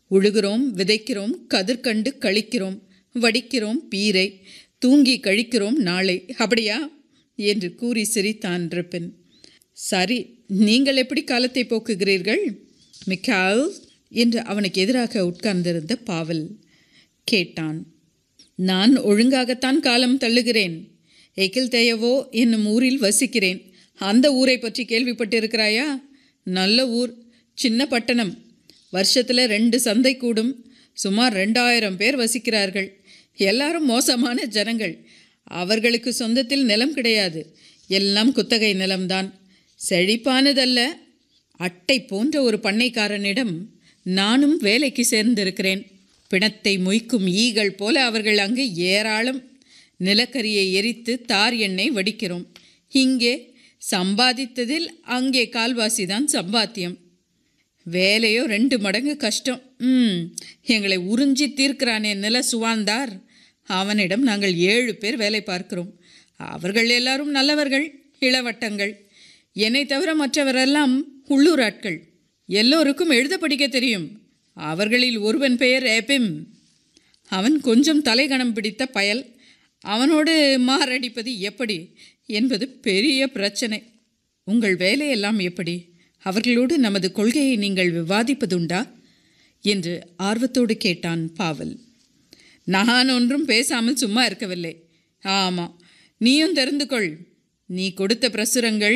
உழுகிறோம், விதைக்கிறோம், கதிர்கண்டு கழிக்கிறோம், வடிக்கிறோம் பீரை, தூங்கி கழிக்கிறோம் நாளை. அப்படியா என்று கூறி சிரித்தான் ரிப்பன். சரி, நீங்கள் எப்படி காலத்தை போக்குகிறீர்கள் மிக்கால் என்று அவனுக்கு எதிராக உட்கார்ந்திருந்த பாவல் கேட்டான். நான் ஒழுங்காகத்தான் காலம் தள்ளுகிறேன். எகில்தேயவோ என்னும் ஊரில் வசிக்கிறேன். அந்த ஊரை பற்றி கேள்விப்பட்டிருக்கிறாயா? நல்ல ஊர், சின்ன பட்டணம். வருஷத்தில் 2 சந்தை கூடும். சுமார் 2000 பேர் வசிக்கிறார்கள். எல்லாரும் மோசமான ஜனங்கள். அவர்களுக்கு சொந்தத்தில் நிலம் கிடையாது. எல்லாம் குத்தகை நிலம்தான். செழிப்பானதல்ல. அட்டை போன்ற ஒரு பண்ணைக்காரனிடம் நானும் வேலைக்கு சேர்ந்திருக்கிறேன். பிணத்தை மொய்க்கும் ஈகள் போல அவர்கள் அங்கே ஏராளம். நிலக்கரியை எரித்து தார் எண்ணெய் வடிக்கிறோம். இங்கே சம்பாதித்ததில் அங்கே கால்வாசிதான் சம்பாத்தியம். வேலையோ 2 மடங்கு கஷ்டம். எங்களை உறிஞ்சி தீர்க்கிறானே நில சுவாந்தார், அவனிடம் நாங்கள் 7 பேர் வேலை பார்க்கிறோம். அவர்கள் எல்லாரும் நல்லவர்கள், இளவட்டங்கள். என்னை தவிர மற்றவரெல்லாம் உள்ளூர் ஆட்கள். எல்லோருக்கும் எழுத படிக்க தெரியும். அவர்களில் ஒருவன் பெயர் எபிம். அவன் கொஞ்சம் தலைகணம் பிடித்த பயல். அவனோடு மாரடிப்பது எப்படி என்பது பெரிய பிரச்சனை. உங்கள் வேலையெல்லாம் எப்படி? அவர்களோடு நமது கொள்கையை நீங்கள் விவாதிப்பதுண்டா என்று ஆர்வத்தோடு கேட்டான் பாவல். நான் ஒன்றும் பேசாமல் சும்மா இருக்கவில்லை. ஆமாம், நீயும் தெரிந்து கொள். நீ கொடுத்த பிரசுரங்கள்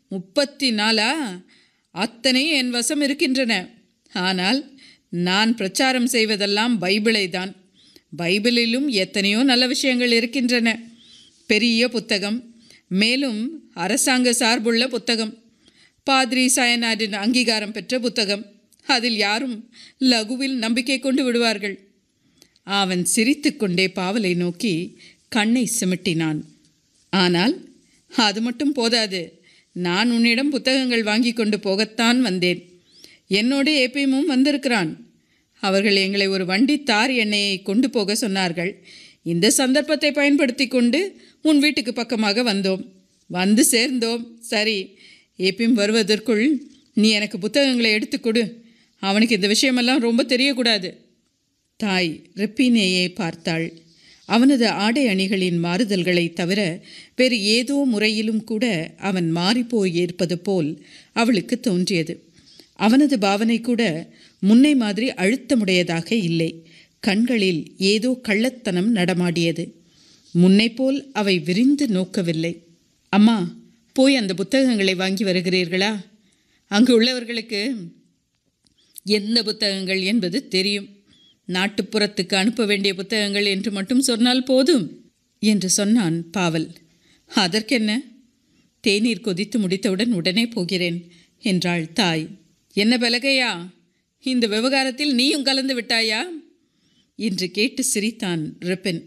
34 அத்தனையும் என் வசம் இருக்கின்றன. ஆனால் நான் பிரச்சாரம் செய்வதெல்லாம் பைபிளை தான். பைபிளிலும் எத்தனையோ நல்ல விஷயங்கள் இருக்கின்றன. பெரிய புத்தகம், மேலும் அரசாங்க சார்புள்ள புத்தகம், பாத்ரி சயனாடின் அங்கீகாரம் பெற்ற புத்தகம். அதில் யாரும் லகுவில் நம்பிக்கை கொண்டு விடுவார்கள். அவன் சிரித்து கொண்டே பாவலை நோக்கி கண்ணை சிமிட்டினான். ஆனால் அது மட்டும் போதாது. நான் உன்னிடம் புத்தகங்கள் வாங்கி கொண்டு போகத்தான் வந்தேன். என்னோடு ஏபிஎம்மும் வந்திருக்கிறான். அவர்கள் எங்களை ஒரு வண்டி தார் எண்ணெயை கொண்டு போக சொன்னார்கள். இந்த சந்தர்ப்பத்தை பயன்படுத்தி கொண்டு உன் வீட்டுக்கு பக்கமாக வந்தோம். வந்து சேர்ந்தோம். சரி, ஏபிஎம் வருவதற்குள் நீ எனக்கு புத்தகங்களை எடுத்துக்கொடு. அவனுக்கு இந்த விஷயமெல்லாம் ரொம்ப தெரியக்கூடாது. தாய் ரிப்பினேயை பார்த்தாள். அவனது ஆடை அணிகளின் மாறுதல்களை தவிர வேறு ஏதோ முறையிலும் கூட அவன் மாறிப்போய் இருப்பது போல் அவளுக்கு தோன்றியது. அவனது பாவனை கூட முன்னை மாதிரி அழுத்தமுடையதாக இல்லை. கண்களில் ஏதோ கள்ளத்தனம் நடமாடியது. முன்னைப்போல் அவை விரிந்து நோக்கவில்லை. அம்மா, போய் அந்த புத்தகங்களை வாங்கி வருகிறீர்களா? அங்கு உள்ளவர்களுக்கு எந்த புத்தகங்கள் என்பது தெரியும். நாட்டுப்புறத்துக்கு அனுப்ப வேண்டிய புத்தகங்கள் என்று மட்டும் சொன்னால் போதும் என்று சொன்னான் பாவல். அதற்கென்ன? தேநீர் கொதித்து முடித்தவுடன் உடனே போகிறேன் என்றாள் தாய். என்ன பலகையா, இந்த விவகாரத்தில் நீயும் கலந்து விட்டாயா என்று கேட்டு சிரித்தான் ரிப்பன்.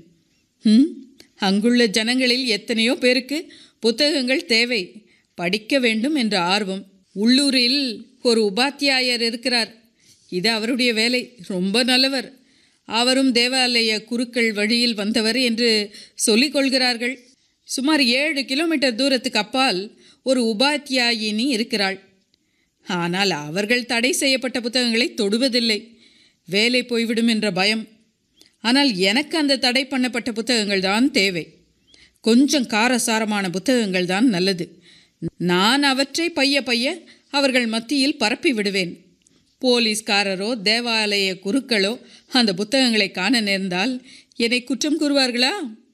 அங்குள்ள ஜனங்களில் எத்தனையோ பேருக்கு புத்தகங்கள் தேவை, படிக்க வேண்டும் என்ற ஆர்வம். உள்ளூரில் ஒரு உபாத்தியாயர் இருக்கிறார். இது அவருடைய வேலை. ரொம்ப நல்லவர். அவரும் தேவாலய குருக்கள் வழியில் வந்தவர் என்று சொல்லிக் கொள்கிறார்கள். சுமார் 7 கிலோமீட்டர் தூரத்துக்கு அப்பால் ஒரு உபாத்தியாயினி இருக்கிறாள். ஆனால் அவர்கள் தடை செய்யப்பட்ட புத்தகங்களை தொடுவதில்லை. வேலை போய்விடும் என்ற பயம். ஆனால் எனக்கு அந்த தடை பண்ணப்பட்ட புத்தகங்கள் தான் தேவை. கொஞ்சம் காரசாரமான புத்தகங்கள் தான் நல்லது. நான் அவற்றை பைய அவர்கள் மத்தியில் பரப்பி விடுவேன். போலீஸ்காரரோ தேவாலய குருக்களோ அந்த புத்தகங்களை காண நேர்ந்தால் என்னை குற்றம் கூறுவார்களா?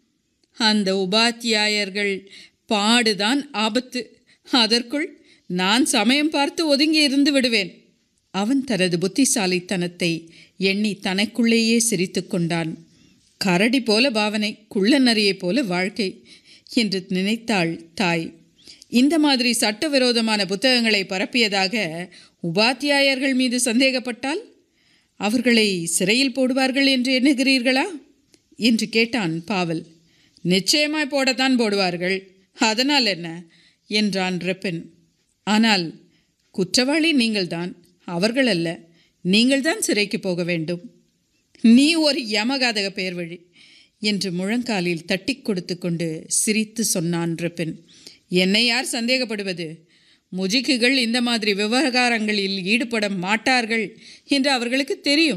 அந்த உபாத்தியாயர்கள் பாடுதான் ஆபத்து. அதற்குள் நான் சமயம் பார்த்து ஒதுங்கி இருந்து விடுவேன். அவன் தனது புத்திசாலித்தனத்தை எண்ணி தனக்குள்ளேயே சிரித்து கொண்டான். கரடி போல பாவனை, குள்ளநரியை போல வாழ்க்கை என்று நினைத்தாள் தாய். இந்த மாதிரி சட்டவிரோதமான புத்தகங்களை பரப்பியதாக உபாத்தியாயர்கள் மீது சந்தேகப்பட்டால் அவர்களை சிறையில் போடுவார்கள் என்று எண்ணுகிறீர்களா என்று கேட்டான் பாவல். நிச்சயமாய் போடத்தான் போடுவார்கள். அதனால் என்ன என்றான் ரிப்பன். ஆனால் குற்றவாளி நீங்கள்தான், அவர்கள் அல்ல. நீங்கள்தான் சிறைக்கு போக வேண்டும். நீ ஒரு யமகாதக பெயர் வழி என்று முழங்காலில் தட்டி கொடுத்து கொண்டு சிரித்து சொன்னான் ரிப்பன். என்னை யார் சந்தேகப்படுவது? முஜிக்குகள் இந்த மாதிரி விவகாரங்களில் ஈடுபட மாட்டார்கள் என்று அவர்களுக்கு தெரியும்.